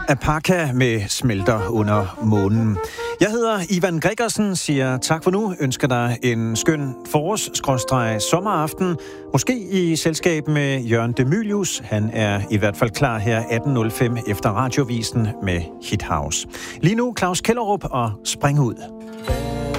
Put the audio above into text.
Apaka med Smelter under månen. Jeg hedder Ivan Gregersen, siger tak for nu. Ønsker dig en skøn forårs-sommeraften. Måske i selskab med Jørgen Demilius. Han er i hvert fald klar her 18.05 efter radiovisen med Hit House. Lige nu Claus Kellerup og Spring ud.